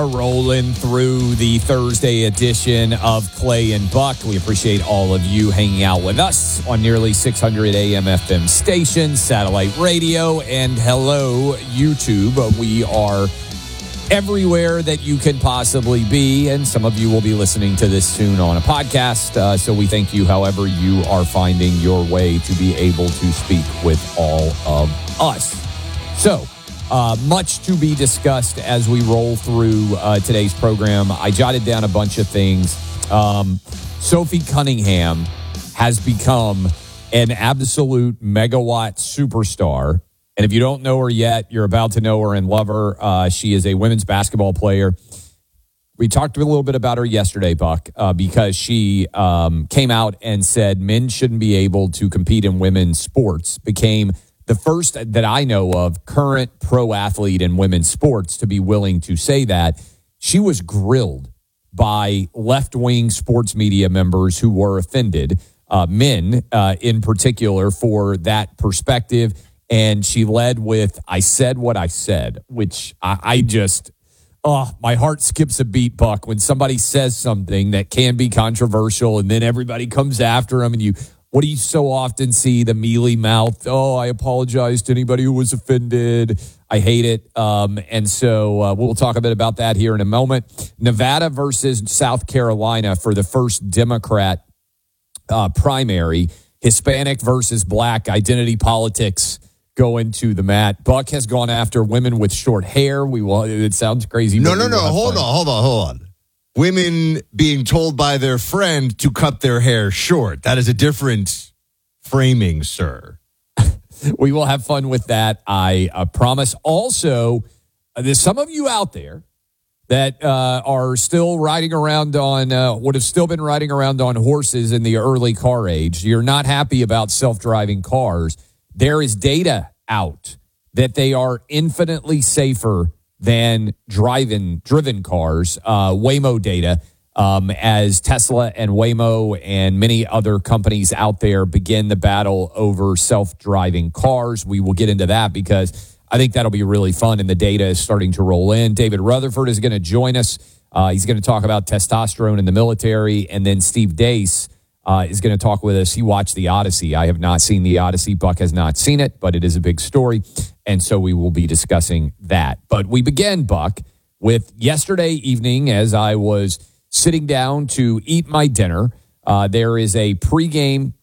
Rolling through the Thursday edition of Clay and Buck. We appreciate all of you hanging out with us on nearly 600 AM FM stations, satellite radio, and hello, YouTube. We are everywhere that you can possibly be, and some of you will be listening to this soon on a podcast. So we thank you however you are finding your way to be able to speak with all of us. So, much to be discussed as we roll through today's program. I jotted down a bunch of things. Sophie Cunningham has become an absolute megawatt superstar. And if you don't know her yet, you're about to know her and love her. She is a women's basketball player. We talked a little bit about her yesterday, Buck, because she came out and said men shouldn't be able to compete in women's sports, became the first that I know of current pro athlete in women's sports to be willing to say that. She was grilled by left-wing sports media members who were offended, men in particular, for that perspective. And she led with, "I said what I said," which I just, my heart skips a beat, Buck, when somebody says something that can be controversial and then everybody comes after them and what do you so often see? The mealy mouth. "Oh, I apologize to anybody who was offended." I hate it. And so we'll talk a bit about that here in a moment. Nevada versus South Carolina for the first Democrat primary. Hispanic versus black identity politics going to the mat. Buck has gone after women with short hair. It sounds crazy. No. Hold on. Women being told by their friend to cut their hair short. That is a different framing, sir. We will have fun with that, I promise. Also, there's some of you out there that are still riding around on, would have still been riding around on horses in the early car age. You're not happy about self-driving cars. There is data out that they are infinitely safer than driven cars, Waymo data, as Tesla and Waymo and many other companies out there begin the battle over self-driving cars. We will get into that because I think that'll be really fun, and the data is starting to roll in. David Rutherford is going to join us. He's going to talk about testosterone in the military, and then Steve Deace is going to talk with us. He watched The Odyssey. I have not seen The Odyssey. Buck has not seen it, but it is a big story. And so we will be discussing that. But we begin, Buck, with yesterday evening as I was sitting down to eat my dinner. There is a pregame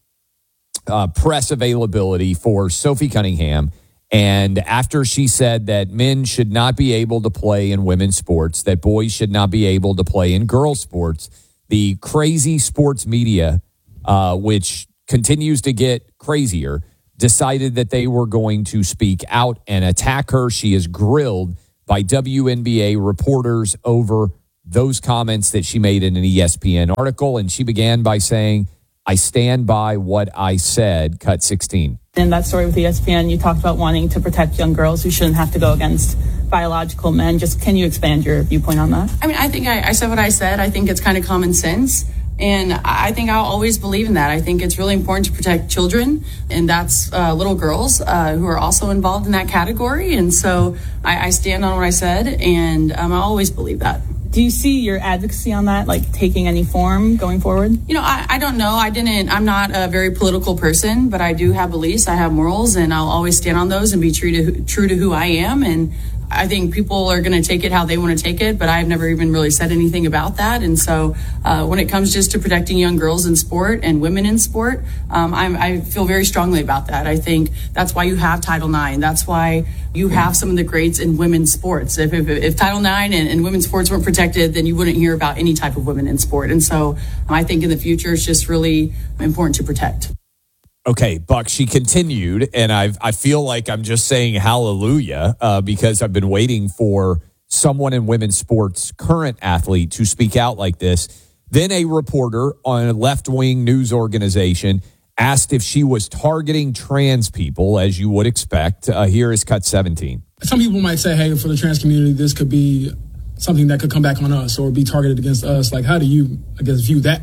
press availability for Sophie Cunningham. And after she said that men should not be able to play in women's sports, that boys should not be able to play in girls' sports, the crazy sports media, which continues to get crazier, decided that they were going to speak out and attack her. She is grilled by WNBA reporters over those comments that she made in an ESPN article. And she began by saying, "I stand by what I said," cut 16. In that story with ESPN, you talked about wanting to protect young girls who shouldn't have to go against biological men. Just can you expand your viewpoint on that? I mean, I think I said what I said. I think it's kind of common sense. And I think I'll always believe in that. I think it's really important to protect children, and that's little girls who are also involved in that category. And so I stand on what I said, and I always believe that. Do you see your advocacy on that, like, taking any form going forward? You know, I don't know. I'm not a very political person, but I do have beliefs. I have morals, and I'll always stand on those and be true to who I am. And I think people are going to take it how they want to take it, but I've never even really said anything about that. And so when it comes just to protecting young girls in sport and women in sport, I feel very strongly about that. I think that's why you have Title IX. That's why you have some of the greats in women's sports. If Title IX and women's sports weren't protected, then you wouldn't hear about any type of women in sport. And so I think in the future, it's just really important to protect. Okay, Buck, she continued, and I feel like I'm just saying hallelujah because I've been waiting for someone in women's sports, current athlete, to speak out like this. Then a reporter on a left-wing news organization asked if she was targeting trans people, as you would expect. Here is cut 17. Some people might say, hey, for the trans community, this could be something that could come back on us or be targeted against us. Like, how do you, I guess, view that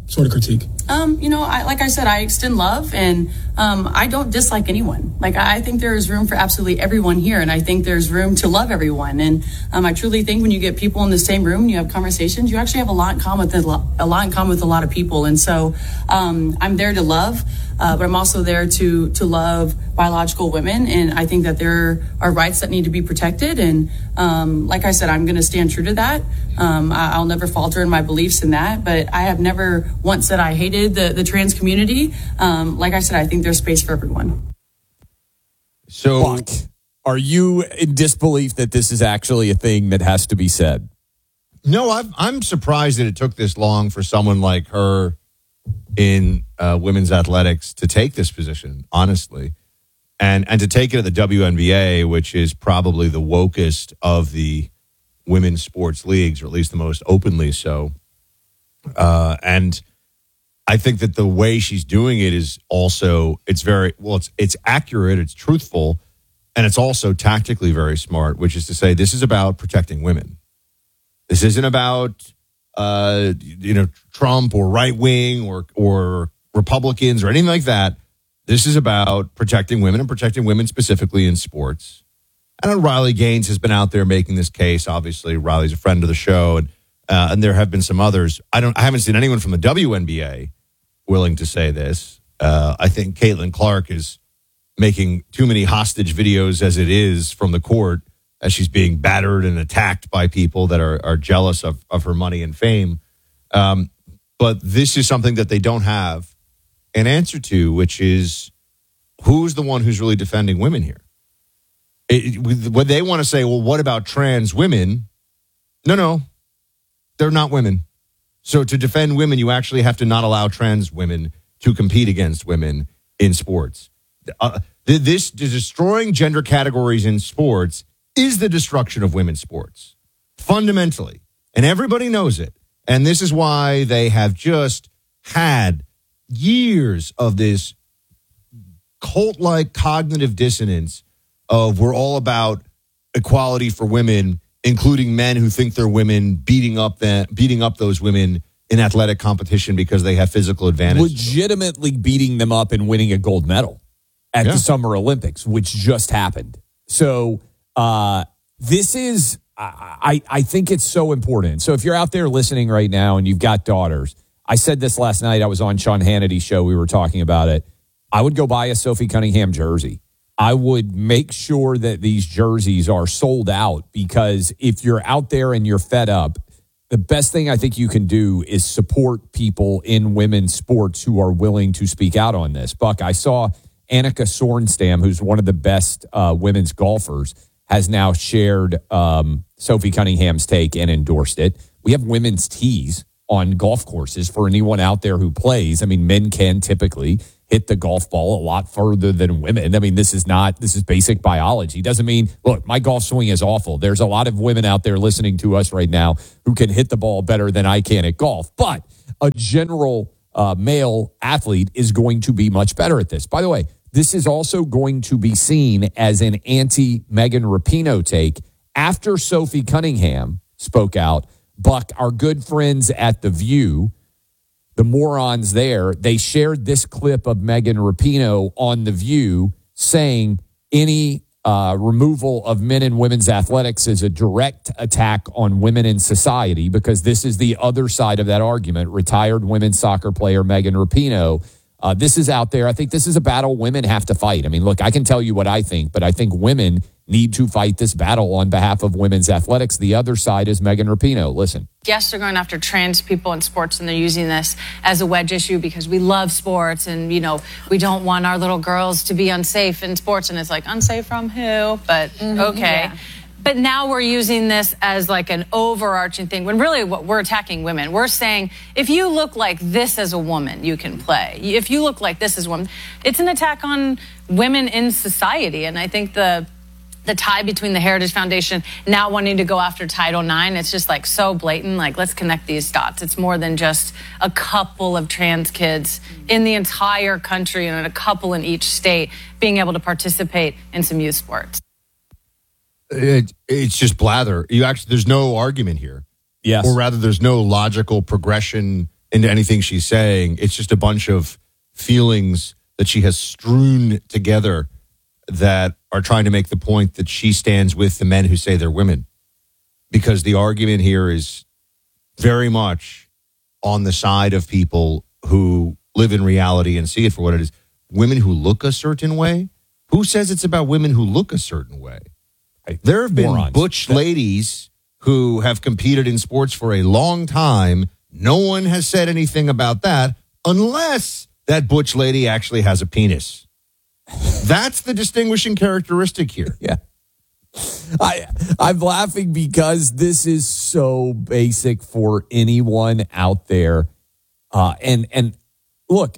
sort of critique? Like I said, I extend love, and I don't dislike anyone. Like, I think there is room for absolutely everyone here, and I think there's room to love everyone. And I truly think when you get people in the same room and you have conversations, you actually have a lot in common with a lot of people. And so I'm there to love, but I'm also there to love biological women, and I think that there are rights that need to be protected. And like I said, I'm going to stand true to that. I'll never falter in my beliefs in that, but I have never once said I hated the trans community. Like I said, I think there's space for everyone. So, Buck, are you in disbelief that this is actually a thing that has to be said? no, I'm surprised that it took this long for someone like her in women's athletics to take this position, honestly, and to take it at the WNBA, which is probably the wokest of the women's sports leagues, or at least the most openly so. And I think that the way she's doing it is also, it's accurate, it's truthful, and it's also tactically very smart, which is to say this is about protecting women. This isn't about, Trump or right wing or Republicans or anything like that. This is about protecting women, and protecting women specifically in sports. And Riley Gaines has been out there making this case. Obviously, Riley's a friend of the show, and there have been some others. I haven't seen anyone from the WNBA willing to say this. I think Caitlin Clark is making too many hostage videos as it is from the court, as she's being battered and attacked by people that are jealous of her money and fame. But this is something that they don't have an answer to, which is who's the one who's really defending women here? When they want to say, well, what about trans women? No, they're not women. So to defend women, you actually have to not allow trans women to compete against women in sports. This destroying gender categories in sports is the destruction of women's sports, fundamentally. And everybody knows it. And this is why they have just had years of this cult-like cognitive dissonance of we're all about equality for women, including men who think they're women, beating up those women in athletic competition because they have physical advantage. Legitimately beating them up and winning a gold medal at the Summer Olympics, which just happened. So this is, I think it's so important. So if you're out there listening right now and you've got daughters, I said this last night. I was on Sean Hannity's show. We were talking about it. I would go buy a Sophie Cunningham jersey. I would make sure that these jerseys are sold out, because if you're out there and you're fed up, the best thing I think you can do is support people in women's sports who are willing to speak out on this. Buck, I saw Annika Sorenstam, who's one of the best women's golfers, has now shared Sophie Cunningham's take and endorsed it. We have women's tees on golf courses for anyone out there who plays. I mean, men can typically hit the golf ball a lot further than women. I mean, this is basic biology. Doesn't mean, look, my golf swing is awful. There's a lot of women out there listening to us right now who can hit the ball better than I can at golf. But a general male athlete is going to be much better at this. By the way, this is also going to be seen as an anti-Megan Rapinoe take after Sophie Cunningham spoke out. Buck, our good friends at The View, the morons there, they shared this clip of Megan Rapinoe on The View saying any removal of men and women's athletics is a direct attack on women in society, because this is the other side of that argument. Retired women's soccer player Megan Rapinoe. This is out there. I think this is a battle women have to fight. I mean, look, I can tell you what I think, but I think women need to fight this battle on behalf of women's athletics. The other side is Megan Rapinoe. Listen. Yes, they're going after trans people in sports, and they're using this as a wedge issue because we love sports, and, we don't want our little girls to be unsafe in sports. And it's like, unsafe from who? But okay. Yeah. But now we're using this as like an overarching thing, when really what we're attacking women. We're saying, if you look like this as a woman, you can play. If you look like this as a woman, it's an attack on women in society. And I think the tie between the Heritage Foundation now wanting to go after Title IX, it's just like so blatant. Like, let's connect these dots. It's more than just a couple of trans kids in the entire country and a couple in each state being able to participate in some youth sports. It's just blather. There's no argument here. Yes. Or rather, there's no logical progression into anything she's saying. It's just a bunch of feelings that she has strewn together that are trying to make the point that she stands with the men who say they're women. Because the argument here is very much on the side of people who live in reality and see it for what it is. Women who look a certain way? Who says it's about women who look a certain way? There have been butch ladies who have competed in sports for a long time. No one has said anything about that unless that butch lady actually has a penis. That's the distinguishing characteristic here. Yeah. I'm laughing because this is so basic for anyone out there. And look,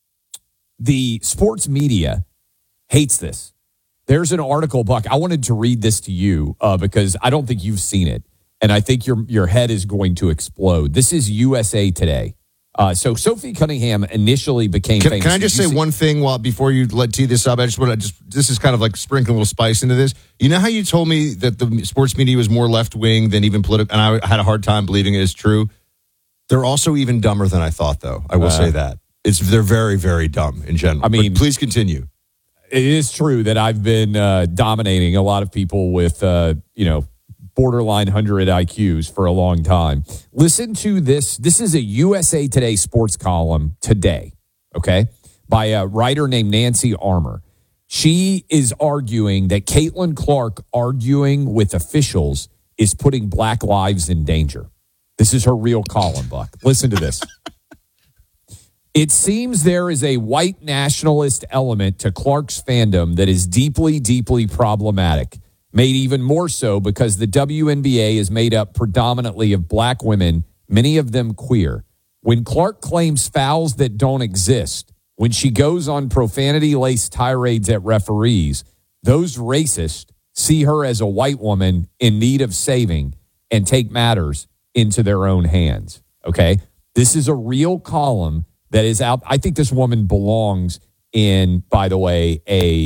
the sports media hates this. There's an article, Buck. I wanted to read this to you because I don't think you've seen it. And I think your head is going to explode. This is USA Today. So Sophie Cunningham initially became famous. Can I just say one thing before you tee this up? I just want to this is kind of like sprinkling a little spice into this. You know how you told me that the sports media was more left wing than even political, and I had a hard time believing it is true. They're also even dumber than I thought, though. I will say that they're very, very dumb in general. I mean, but please continue. It is true that I've been dominating a lot of people with borderline 100 IQs for a long time. Listen to this. This is a USA Today sports column today, okay, by a writer named Nancy Armour. She is arguing that Caitlin Clark arguing with officials is putting black lives in danger. This is her real column, Buck. Listen to this. It seems there is a white nationalist element to Clark's fandom that is deeply, deeply problematic. Made even more so because the WNBA is made up predominantly of black women, many of them queer. When Clark claims fouls that don't exist, when she goes on profanity-laced tirades at referees, those racists see her as a white woman in need of saving and take matters into their own hands. Okay? This is a real column that is out. I think this woman belongs in, by the way,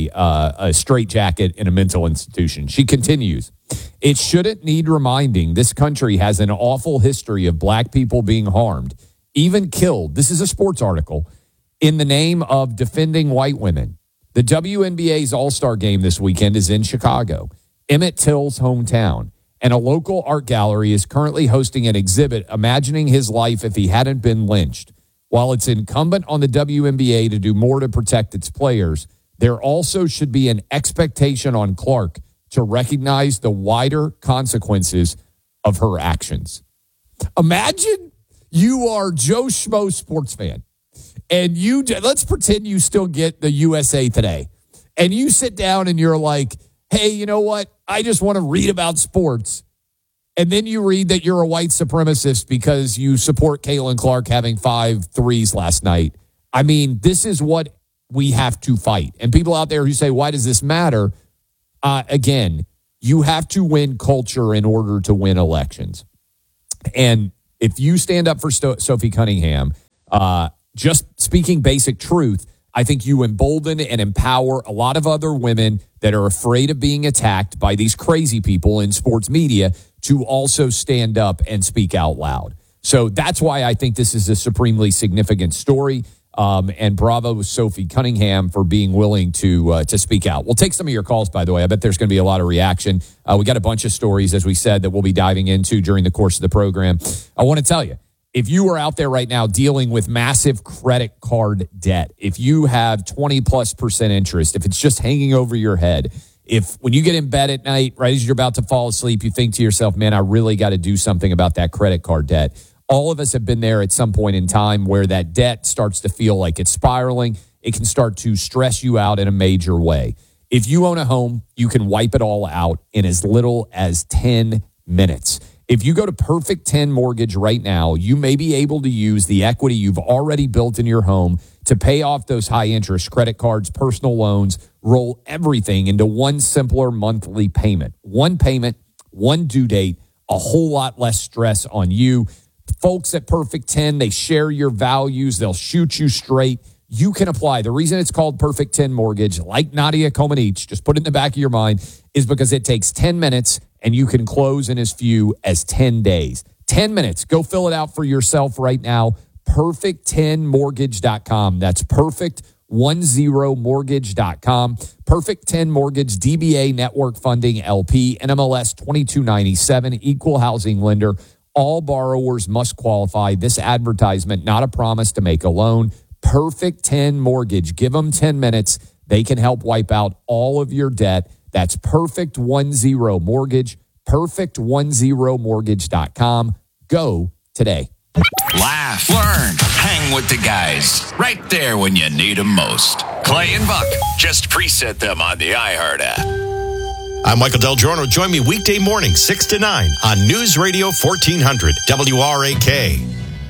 a straitjacket in a mental institution. She continues, it shouldn't need reminding this country has an awful history of black people being harmed, even killed. This is a sports article in the name of defending white women. The WNBA's All-Star game this weekend is in Chicago, Emmett Till's hometown, and a local art gallery is currently hosting an exhibit imagining his life if he hadn't been lynched. While it's incumbent on the WNBA to do more to protect its players, there also should be an expectation on Clark to recognize the wider consequences of her actions. Imagine you are Joe Schmo sports fan, and let's pretend you still get the USA Today, and you sit down and you're like, hey, you know what? I just want to read about sports. And then you read that you're a white supremacist because you support Caitlin Clark having 5 threes last night. I mean, this is what we have to fight. And people out there who say, why does this matter? Again, you have to win culture in order to win elections. And if you stand up for Sophie Cunningham, just speaking basic truth, I think you embolden and empower a lot of other women that are afraid of being attacked by these crazy people in sports media to also stand up and speak out loud. So that's why I think this is a supremely significant story. And bravo Sophie Cunningham for being willing to speak out. We'll take some of your calls, by the way. I bet there's going to be a lot of reaction. We got a bunch of stories, as we said, that we'll be diving into during the course of the program. I want to tell you, if you are out there right now dealing with massive credit card debt, if you have 20+% interest, if it's just hanging over your head, if when you get in bed at night, right as you're about to fall asleep, you think to yourself, man, I really got to do something about that credit card debt. All of us have been there at some point in time where that debt starts to feel like it's spiraling. It can start to stress you out in a major way. If you own a home, you can wipe it all out in as little as 10 minutes. If you go to Perfect 10 Mortgage right now, you may be able to use the equity you've already built in your home to pay off those high-interest credit cards, personal loans, roll everything into one simpler monthly payment. One payment, one due date, a whole lot less stress on you. Folks at Perfect 10, they share your values. They'll shoot you straight. You can apply. The reason it's called Perfect 10 Mortgage, like Nadia Comaneci, just put it in the back of your mind, is because it takes 10 minutes and you can close in as few as 10 days. 10 minutes. Go fill it out for yourself right now. perfect10mortgage.com. That's perfect10mortgage.com. Perfect 10 Mortgage, DBA Network Funding, LP, NMLS 2297, equal housing lender. All borrowers must qualify. This advertisement, not a promise to make a loan. Perfect 10 Mortgage. Give them 10 minutes. They can help wipe out all of your debt. That's Perfect 10 Mortgage. Perfect10mortgage.com. Go today. Laugh, learn, hang with the guys. Right there when you need them most. Clay and Buck. Just preset them on the iHeart app. I'm Michael Del Giorno. Join me weekday morning, 6 to 9 on News Radio 1400 WRAK.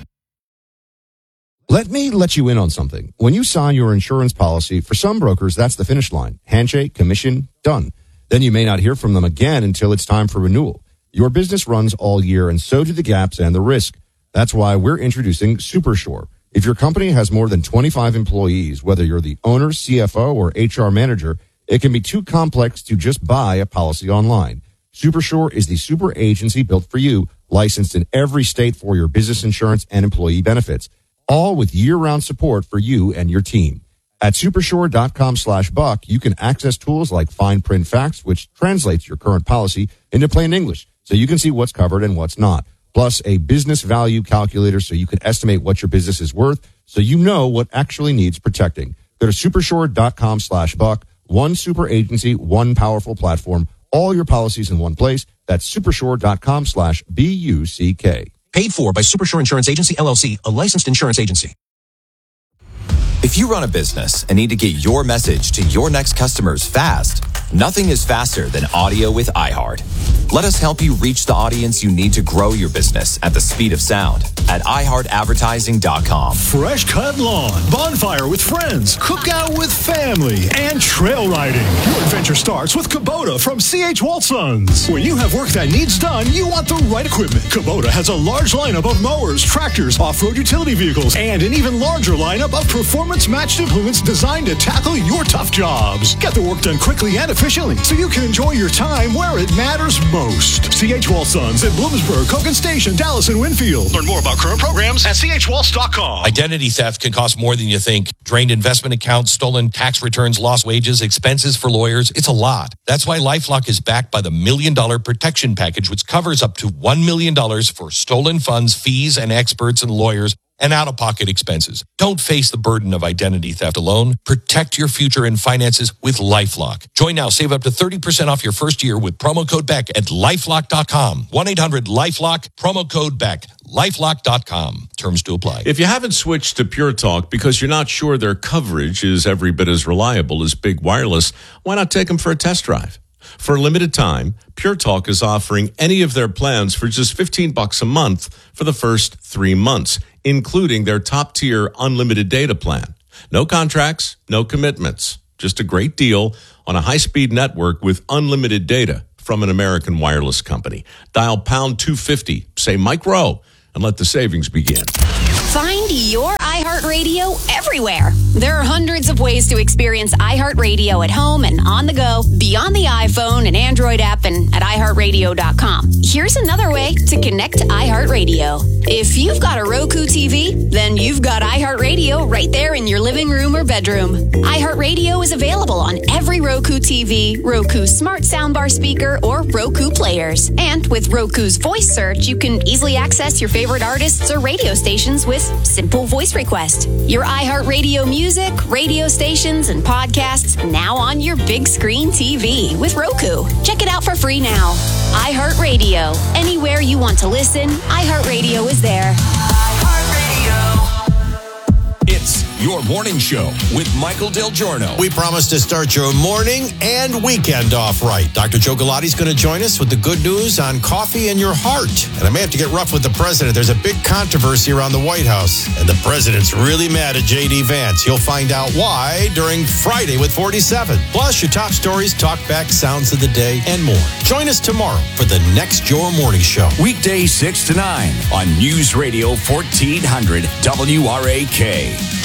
Let me let you in on something. When you sign your insurance policy, for some brokers, that's the finish line. Handshake, commission, done. Then you may not hear from them again until it's time for renewal. Your business runs all year, and so do the gaps and the risk. That's why we're introducing SuperSure. If your company has more than 25 employees, whether you're the owner, CFO, or HR manager, it can be too complex to just buy a policy online. SuperSure is the super agency built for you, licensed in every state for your business insurance and employee benefits, all with year-round support for you and your team. At supersure.com/buck, you can access tools like fine print facts, which translates your current policy into plain English, so you can see what's covered and what's not. Plus a business value calculator so you can estimate what your business is worth so you know what actually needs protecting. Go to supersure.com/buck. One super agency, one powerful platform, all your policies in one place. That's supersure.com/BUCK. Paid for by Supersure Insurance Agency, LLC, a licensed insurance agency. If you run a business and need to get your message to your next customers fast, nothing is faster than audio with iHeart. Let us help you reach the audience you need to grow your business at the speed of sound at iHeartAdvertising.com. Fresh cut lawn, bonfire with friends, cookout with family, and trail riding. Your adventure starts with Kubota from C.H. Waltons. When you have work that needs done, you want the right equipment. Kubota has a large lineup of mowers, tractors, off-road utility vehicles, and an even larger lineup of performance-matched implements designed to tackle your tough jobs. Get the work done quickly and efficiently so you can enjoy your time where it matters most. C.H. Waltons in Bloomsburg, Kogan Station, Dallas, and Winfield. Learn more about current programs at chwaltz.com. Identity theft can cost more than you think. Drained investment accounts, stolen tax returns, lost wages, expenses for lawyers. It's a lot. That's why LifeLock is backed by the $1 Million Protection Package, which covers up to $1 million for stolen funds, fees, and experts and lawyers, and out-of-pocket expenses. Don't face the burden of identity theft alone. Protect your future and finances with LifeLock. Join now. Save up to 30% off your first year with promo code BECK at LifeLock.com. 1-800-LifeLock, promo code BECK. LifeLock.com. Terms to apply. If you haven't switched to Pure Talk because you're not sure their coverage is every bit as reliable as Big Wireless, why not take them for a test drive? For a limited time, Pure Talk is offering any of their plans for just $15 a month for the first 3 months, including their top-tier unlimited data plan. No contracts, no commitments. Just a great deal on a high-speed network with unlimited data from an American wireless company. Dial pound 250, say Mike Rowe, and let the savings begin. Find your iHeartRadio everywhere. There are hundreds of ways to experience iHeartRadio at home and on the go, beyond the iPhone and Android app and at iHeartRadio.com. Here's another way to connect to iHeartRadio. If you've got a Roku TV, then you've got iHeartRadio right there in your living room or bedroom. iHeartRadio is available on every Roku TV, Roku smart soundbar speaker, or Roku players. And with Roku's voice search, you can easily access your favorite artists or radio stations with simple voice request. Your iHeartRadio music, radio stations, and podcasts now on your big screen TV with Roku. Check it out for free now. iHeartRadio. Anywhere you want to listen, iHeartRadio is there. It's your morning show with Michael Del Giorno. We promise to start your morning and weekend off right. Dr. Joe Galati's going to join us with the good news on coffee and your heart. And I may have to get rough with the president. There's a big controversy around the White House, and the president's really mad at J.D. Vance. You'll find out why during Friday with 47. Plus, your top stories, talk back, sounds of the day, and more. Join us tomorrow for the next Your Morning Show. Weekday 6 to 9 on News Radio 1400 WRAK.